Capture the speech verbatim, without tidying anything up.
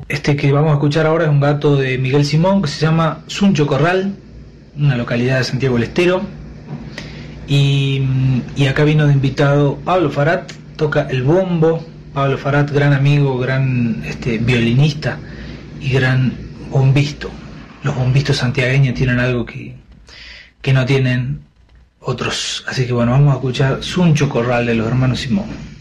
Este que vamos a escuchar ahora es un gato de Miguel Simón que se llama Suncho Corral, una localidad de Santiago del Estero. Y, y acá vino de invitado Pablo Farat, toca el bombo. Pablo Farat, gran amigo, gran este, violinista y gran bombisto. Los bombistas santiagueños tienen algo que, que no tienen otros. Así que bueno, vamos a escuchar Suncho Corral de los hermanos Simón.